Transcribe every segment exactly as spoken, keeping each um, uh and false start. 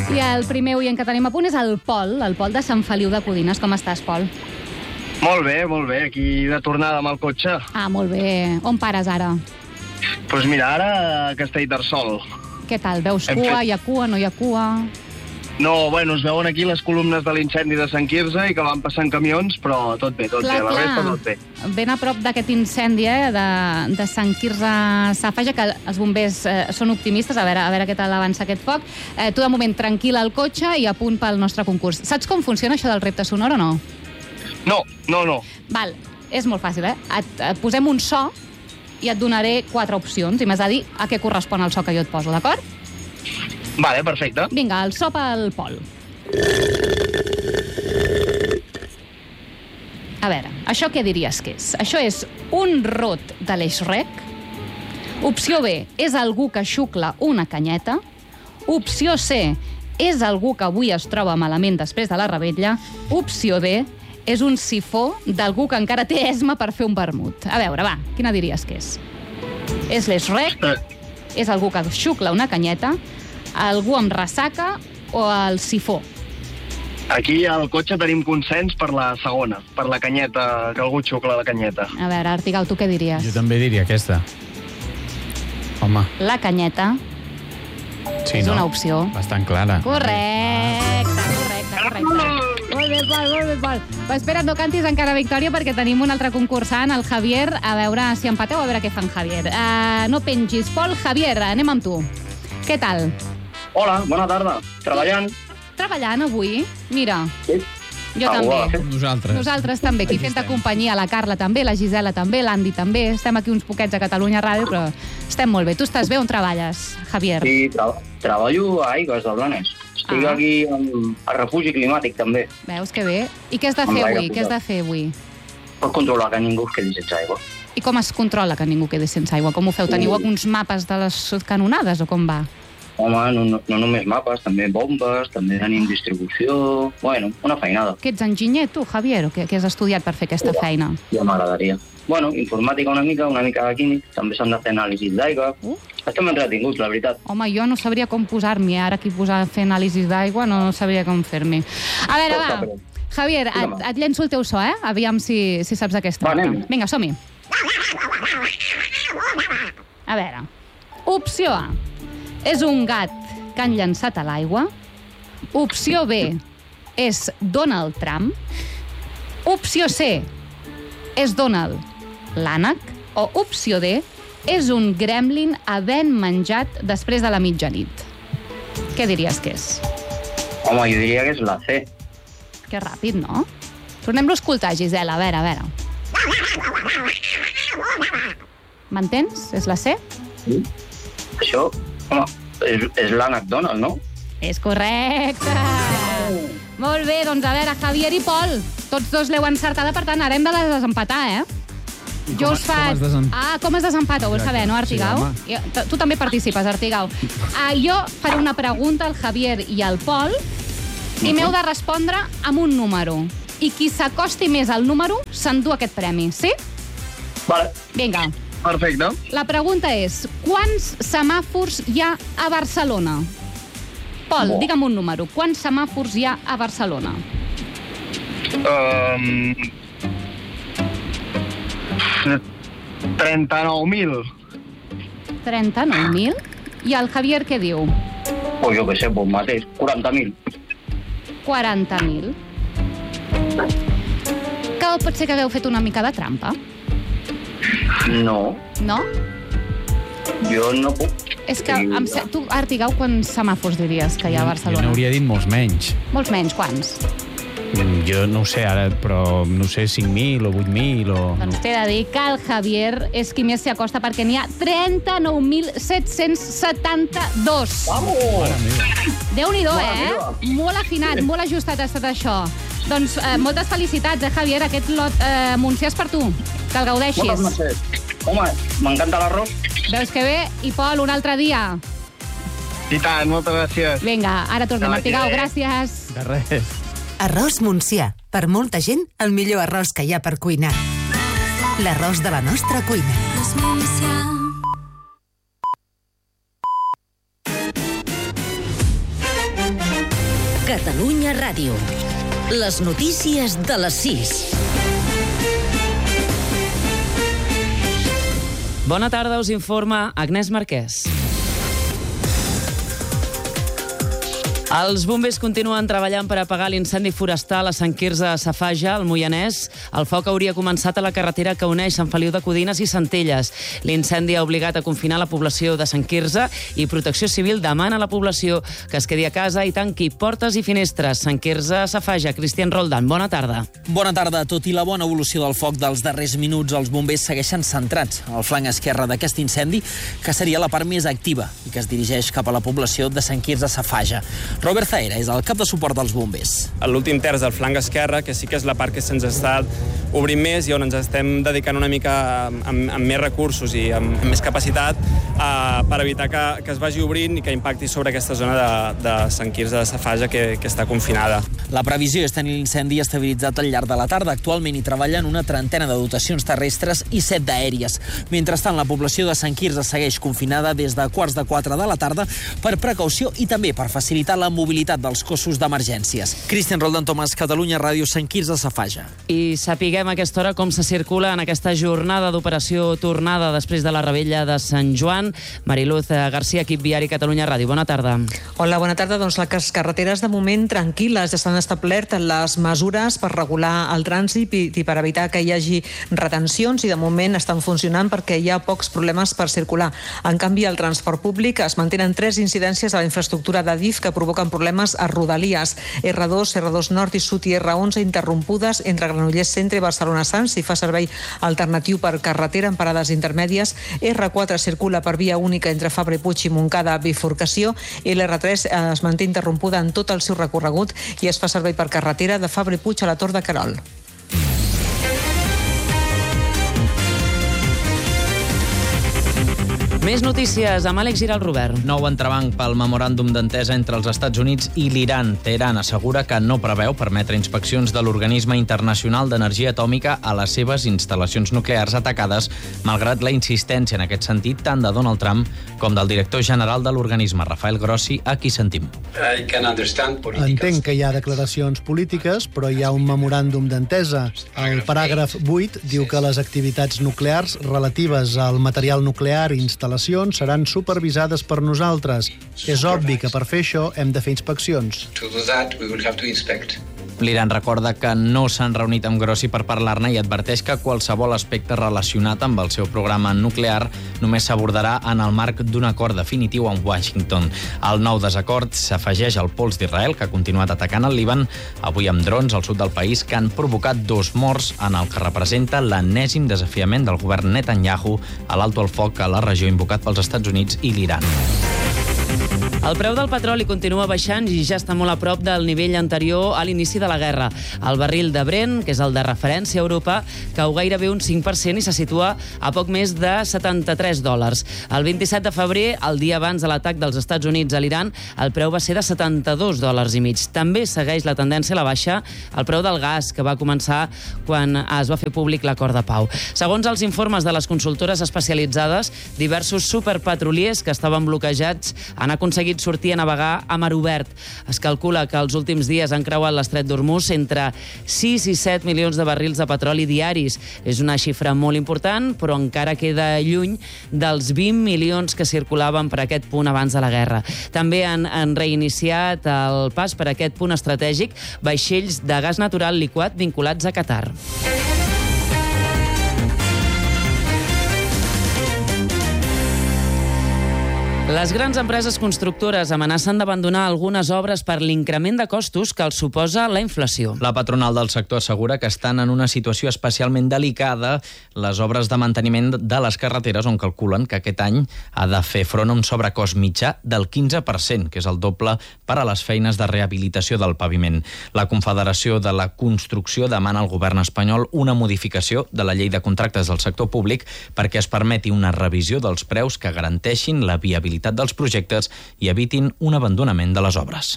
I el primer oient que tenim a punt és el Pol, el Pol de Sant Feliu de Codines. Com estàs, Pol? Molt bé, molt bé. Aquí de tornada amb el cotxe. Ah, molt bé. On pares ara? Doncs pues mira, ara a Castellterçol. Què tal? Veus Hem cua? fet- Hi ha cua? No hi ha cua? No, bueno, es veuen aquí les columnes de l'incendi de Sant Quirze i que van passant camions, però tot bé, tot Clar, bé. La clar. resta tot bé. Ben a prop d'aquest incendi eh, de, de Sant Quirze Safaja, que els bombers eh, són optimistes, a veure, a veure què tal avança aquest foc. Eh, tu, de moment, tranquil al cotxe i a punt pel nostre concurs. Saps com funciona això del repte sonor o no? No, no, no. Val, és molt fàcil, eh? Et, et posem un so i et donaré quatre opcions i m'has de dir a què correspon el so que jo et poso, d'acord? Vale, perfecte. Vinga, el so pel Pol. A veure, això què diries que és? Això és un rot de l'Eix Rec. Opció B, és algú que xucla una canyeta. Opció C, és algú que avui es troba malament després de la revetlla. Opció D, és un sifó d'algú que encara té esma per fer un vermut. A veure, va, quina diries que és? És l'Eix Rec? És algú que xucla una canyeta? Algú amb ressaca o el sifó? Aquí al cotxe tenim consens per la segona, per la canyeta, que algú xucla la canyeta. A veure, Artigau, tu què diries? Jo també diria aquesta. Home, La canyeta sí, és no? una opció. Bastant clara. Correcte, correcte, correcte. Molt bé, Pol, molt bé, Pol. Però espera, no cantis encara victòria perquè tenim un altre concursant, el Javier, a veure si empateu, a veure què fa en Javier. Uh, no pengis, Pol. Javier, anem amb tu. Què tal? Hola, bona tarda. Treballant? Treballant avui? Mira, Sí. jo Ah, també. uau. Nosaltres. Nosaltres també, aquí Aquí fent de estem. companyia, la Carla també, la Gisela també, l'Andy també. Estem aquí uns poquets a Catalunya Ràdio, però estem molt bé. Tu estàs bé? On treballes, Javier? Sí, tra treballo a Aigües de Blanes. Estic Ah. aquí en, a refugi climàtic, també. Veus que bé? I què has de Amb fer l'aire avui? Què has posat. de fer avui? Per controlar que ningú es quedi sense aigua. I com es controla que ningú quedi sense aigua? Com ho feu? Teniu Uh. alguns mapes de les canonades o com va? Home, no, no, no només mapes, també bombes, també tenim distribució... Bueno, una feinada. Que ets enginyer, tu, Javier, o què, què has estudiat per fer aquesta feina? Ja m'agradaria. Bueno, informàtica una mica, una mica de químic, també s'han de fer anàlisis d'aigua. Uh. Estem entretinguts, la veritat. Home, jo no sabria com posar-m'hi ara aquí posar a fer anàlisis d'aigua, no, no sabria com fer-m'hi. A veure, Pot va, saber. Javier, et, Digue'm. et llenço el teu so, eh? Aviam si, si saps aquesta. Va, anem. Vinga, som-hi. A veure, opció A, és un gat que han llançat a l'aigua. Opció B, és Donald Trump. Opció C, és Donald l'ànec. O opció D, és un gremlin havent menjat després de la mitjanit. Què diries que és? Home, jo diria que és la C. Que ràpid, no? Tornem-lo a escoltar, Gisela, a veure, a veure. M'entens? És la C? Això, home, és, és l'ànec Donald, no? És correcte! Molt bé, doncs a veure, Javier i Pol, tots dos l'heu encertada, per tant, ara hem de les desempatar, eh? I Jo com- us com faig... es desem- Ah, com es desempata? Ho vols saber, no, Artigau? Sí, home. Jo- t- tu també participes, Artigau. Ah, jo faré una pregunta al Javier i al Pol i m'heu de respondre amb un número. I qui s'acosti més al número s'endú aquest premi, sí? Vale. Vinga, Perfecte. la pregunta és: quants semàfors hi ha a Barcelona? Pol, Bo. digue'm un número. Quants semàfors hi ha a Barcelona? Um, trenta-nou mil. trenta-nou mil? I el Javier què diu? Pues jo què sé, pues mateix, quaranta mil. quaranta mil. Que pot ser que hagueu fet una mica de trampa, No, no? jo no puc. És que, em, se- tu, Artigau, quants semàfors diries que hi ha a Jo Barcelona? n'hauria dit molts menys. Molts menys, quants? Mm, Jo no ho sé ara, però no sé, cinc mil o vuit mil o... Doncs t'he de dir que el Javier és qui més s'hi acosta perquè n'hi ha trenta-nou mil set-cents setanta-dos. Mare meva. Déu-n'hi-do, eh? Molt afinat, molt ajustat ha estat això. Doncs eh, moltes felicitats, eh, Javier? Aquest lot eh, Montsià és per tu. Que el gaudeixis. Moltes gràcies. Home, m'encanta l'arròs. Veus que bé? I Pol, un altre dia. I tant, moltes gràcies. Vinga, ara tornem. Artigau, gràcies. De res. Arròs Montsià. Per molta gent, el millor arròs que hi ha per cuinar. L'arròs de la nostra cuina. Arròs Montsià. Catalunya Ràdio. Les notícies de les sis. Bona tarda, us informa Agnès Marquès. Els bombers continuen treballant per apagar l'incendi forestal a Sant Quirze de Safaja, al Moianès. El foc hauria començat a la carretera que uneix Sant Feliu de Codines i Centelles. L'incendi ha obligat a confinar la població de Sant Quirze i Protecció Civil demana a la població que es quedi a casa i tanqui portes i finestres. Sant Quirze de Safaja, Cristian Roldán, bona tarda. Bona tarda. Tot i la bona evolució del foc dels darrers minuts, els bombers segueixen centrats al flanc esquerre d'aquest incendi, que seria la part més activa i que es dirigeix cap a la població de Sant Quirze de Safaja. Robert Zaera és el cap de suport dels bombers. A l'últim terç del flanc esquerre, que sí que és la part que se'ns està obrint més i on ens estem dedicant una mica amb, amb més recursos i amb, amb més capacitat eh, per evitar que, que es vagi obrint i que impacti sobre aquesta zona de, de Sant Quirze de Safaja que, que està confinada. La previsió és tenir l'incendi estabilitzat al llarg de la tarda. Actualment hi treballen una trentena de dotacions terrestres i set d'aèries. Mentrestant, la població de Sant Quirze segueix confinada des de quarts de quatre de la tarda per precaució i també per facilitar la mobilitat dels cossos d'emergències. Cristian Roldán Tomàs, Catalunya Ràdio, Sant Quirze de Safaja. I sapiguem a aquesta hora com se circula en aquesta jornada d'operació tornada després de la rebella de Sant Joan. Mariluz García, equip viari Catalunya Ràdio. Bona tarda. Hola, bona tarda. Doncs les carreteres de moment tranquil·les. Estan establert les mesures per regular el trànsit i, i per evitar que hi hagi retencions i de moment estan funcionant perquè hi ha pocs problemes per circular. En canvi, al transport públic es mantenen tres incidències a la infraestructura d'Adif que provoquen problemes a Rodalies. erre dos, erre dos Nord i Sud i erre onze interrompudes entre Granollers Centre i Barcelona Sants i fa servei alternatiu per carretera en parades intermèdies. erre quatre circula per via única entre Fabra i Puig i Montcada bifurcació i l'erre tres es manté interrompuda en tot el seu recorregut i es fa servei per carretera de Fabra i Puig a la Tor de Querol. Més notícies amb Àlex Giral Robert. Nou entrebanc pel memoràndum d'entesa entre els Estats Units i l'Iran. Teheran assegura que no preveu permetre inspeccions de l'Organisme Internacional d'Energia Atòmica a les seves instal·lacions nuclears atacades, malgrat la insistència en aquest sentit tant de Donald Trump com del director general de l'organisme, Rafael Grossi, a qui sentim. Entenc que hi ha declaracions polítiques, però hi ha un memoràndum d'entesa. El paràgraf vuit diu que les activitats nuclears relatives al material nuclear i instal·lacions seran supervisades per nosaltres. És obvi que per fer això hem de fer inspeccions. L'Iran recorda que no s'han reunit amb Grossi per parlar-ne i adverteix que qualsevol aspecte relacionat amb el seu programa nuclear només s'abordarà en el marc d'un acord definitiu amb Washington. El nou desacord s'afegeix al pols d'Israel, que ha continuat atacant el Líban, avui amb drons al sud del país, que han provocat dos morts en el que representa l'enèsim desafiament del govern Netanyahu a l'alto al foc a la regió invocat pels Estats Units i l'Iran. El preu del petroli continua baixant i ja està molt a prop del nivell anterior a l'inici de la guerra. El barril de Brent, que és el de referència a Europa, cau gairebé un cinc per cent i se situa a poc més de setanta-tres dòlars. El vint-i-set de febrer, el dia abans de l'atac dels Estats Units a l'Iran, el preu va ser de setanta-dos dòlars i mig. També segueix la tendència a la baixa el preu del gas, que va començar quan es va fer públic l'acord de pau. Segons els informes de les consultores especialitzades, diversos superpetroliers que estaven bloquejats han aconseguit sortir a navegar a mar obert. Es calcula que els últims dies han creuat l'estret d'Hormuz entre sis i set milions de barrils de petroli diaris. És una xifra molt important, però encara queda lluny dels vint milions que circulaven per aquest punt abans de la guerra. També han, han reiniciat el pas per aquest punt estratègic vaixells de gas natural liquat vinculats a Qatar. Les grans empreses constructores amenacen d'abandonar algunes obres per l'increment de costos que els suposa la inflació. La patronal del sector assegura que estan en una situació especialment delicada les obres de manteniment de les carreteres, on calculen que aquest any ha de fer front a un sobrecost mitjà del quinze per cent, que és el doble per a les feines de rehabilitació del paviment. La Confederació de la Construcció demana al govern espanyol una modificació de la llei de contractes del sector públic perquè es permeti una revisió dels preus que garanteixin la viabilitat dels projectes i evitin un abandonament de les obres.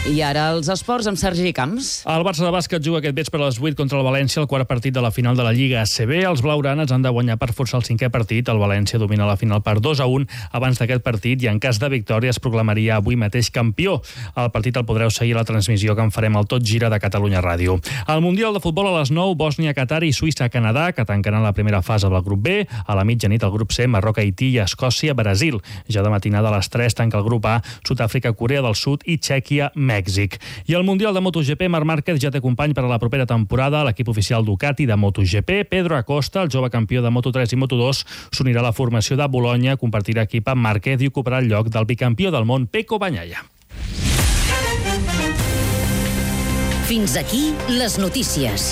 I ara els esports amb Sergi Camps. El Barça de bàsquet juga aquest vespre a les vuit contra el València, el quart partit de la final de la Lliga A C B. Els blaugranes han de guanyar per forçar el cinquè partit. El València domina la final per dos a un abans d'aquest partit i en cas de victòria es proclamaria avui mateix campió. El partit el podreu seguir a la transmissió que en farem al Tot Gira de Catalunya Ràdio. El Mundial de Futbol a les nou, Bòsnia, Qatar i Suïssa, Canadà, que tancaran la primera fase del grup B. A la mitjanit el grup C, Marroc, Haití i Escòcia, Brasil. Ja de matinada a les tres tanca el grup A, Sud-àfrica, Corea del Sud i Txèquia, Mèxic. I el Mundial de MotoGP, Marc Márquez ja té company per a la propera temporada. L'equip oficial Ducati de MotoGP, Pedro Acosta, el jove campió de Moto tres i Moto dos, s'unirà a la formació de Bologna, compartirà equip amb Márquez i ocuparà el lloc del bicampió del món, Pecco Bagnaia. Fins aquí les notícies.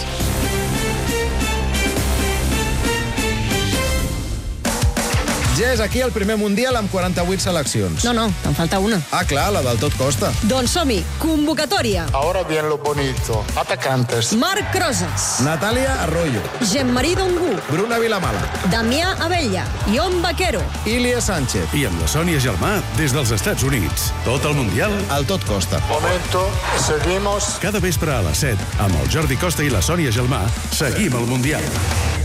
Ja és aquí el primer Mundial amb quaranta-vuit seleccions. No, no, te'n falta una. Ah, clar, la del Tot Costa. Doncs som-hi, convocatòria. Ahora bien lo bonito. Atacantes. Marc Rosas. Natàlia Arroyo. Gemmarí Dongú. Bruna Vilamala. Damià Abella. Ion Vaquero. Ilia Sánchez. I amb la Sònia Gelmà des dels Estats Units. Tot el Mundial al Tot Costa. Momento, seguimos. Cada vespre a les set, amb el Jordi Costa i la Sònia Gelmà, seguim el Mundial.